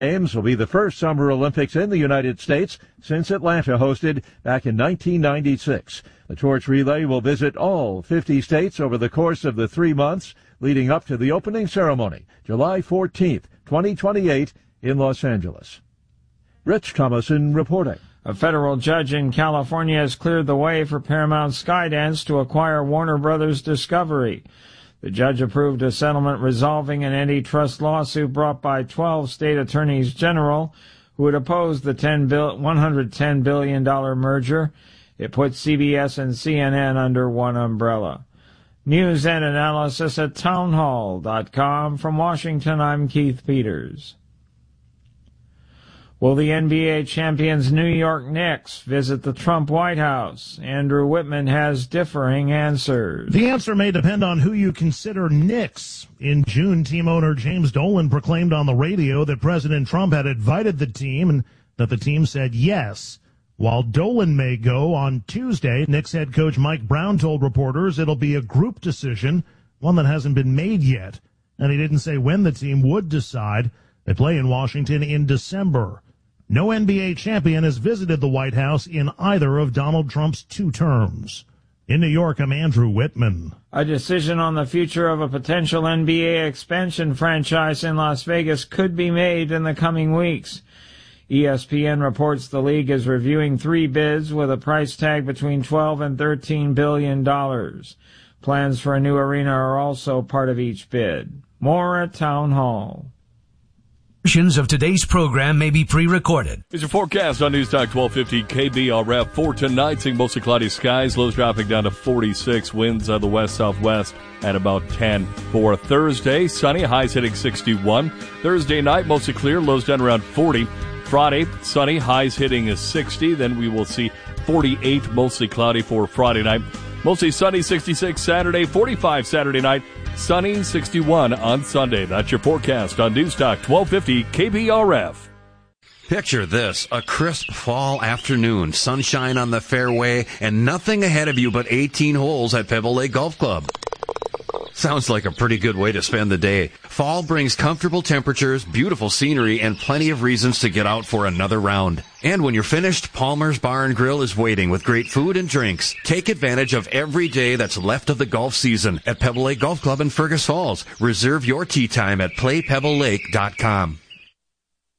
Games will be the first Summer Olympics in the United States since Atlanta hosted back in 1996. The torch relay will visit all 50 states over the course of the 3 months leading up to the opening ceremony, July 14th, 2028 in Los Angeles. Rich Thomason reporting. A federal judge in California has cleared the way for Paramount Skydance to acquire Warner Brothers Discovery. The judge approved a settlement resolving an antitrust lawsuit brought by 12 state attorneys general who had opposed the $110 billion merger. It puts CBS and CNN under one umbrella. News and analysis at townhall.com. From Washington, I'm Keith Peters. Will the NBA champions New York Knicks visit the Trump White House? Andrew Whitman has differing answers. The answer may depend on who you consider Knicks. In June, team owner James Dolan proclaimed on the radio that President Trump had invited the team and that the team said yes. While Dolan may go on Tuesday, Knicks head coach Mike Brown told reporters it'll be a group decision, one that hasn't been made yet. And he didn't say when the team would decide. They play in Washington in December. No NBA champion has visited the White House in either of Donald Trump's 2 terms. In New York, I'm Andrew Whitman. A decision on the future of a potential NBA expansion franchise in Las Vegas could be made in the coming weeks. ESPN reports the league is reviewing 3 bids with a price tag between $12 and $13 billion. Plans for a new arena are also part of each bid. More at Town Hall. Portions of today's program may be pre-recorded. Here's your forecast on News Talk 1250 KBRF. For tonight, seeing mostly cloudy skies. Lows dropping down to 46. Winds out of the west-southwest at about 10. For Thursday, sunny. Highs hitting 61. Thursday night, mostly clear. Lows down around 40. Friday, sunny. Highs hitting 60. Then we will see 48, mostly cloudy for Friday night. Mostly sunny, 66 Saturday. 45 Saturday night. Sunny, 61 on Sunday. That's your forecast on News Talk 1250 KBRF. Picture this, a crisp fall afternoon, sunshine on the fairway, and nothing ahead of you but 18 holes at Pebble Lake Golf Club. Sounds like a pretty good way to spend the day. Fall brings comfortable temperatures, beautiful scenery, and plenty of reasons to get out for another round. And when you're finished, Palmer's Bar and Grill is waiting with great food and drinks. Take advantage of every day that's left of the golf season at Pebble Lake Golf Club in Fergus Falls. Reserve your tee time at playpebblelake.com.